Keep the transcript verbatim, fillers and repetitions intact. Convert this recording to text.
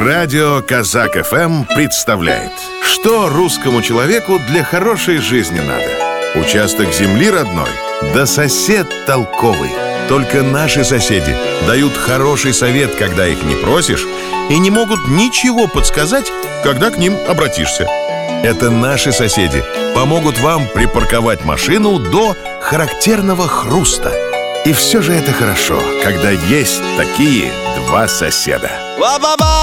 Радио Казак эф эм представляет, что русскому человеку для хорошей жизни надо. Участок земли родной, да сосед толковый. Только наши соседи дают хороший совет, когда их не просишь, и не могут ничего подсказать, когда к ним обратишься. Это наши соседи помогут вам припарковать машину до характерного хруста. И все же это хорошо, когда есть такие два соседа.